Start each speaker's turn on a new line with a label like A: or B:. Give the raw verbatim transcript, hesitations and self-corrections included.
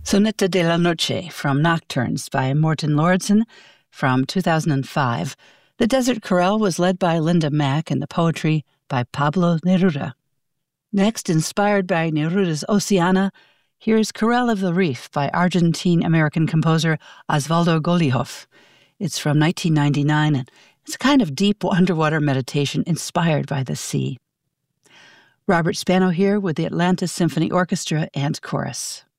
A: Sonata de la Noche from Nocturnes by Morten Lauridsen from two thousand five. The Desert Chorale was led by Linda Mack and the poetry by Pablo Neruda. Next, inspired by Neruda's Oceana, here's Chorale of the Reef by Argentine-American composer Osvaldo Golijov. It's from nineteen ninety-nine, and it's a kind of deep underwater meditation inspired by the sea. Robert Spano here with the Atlantis Symphony Orchestra and Chorus.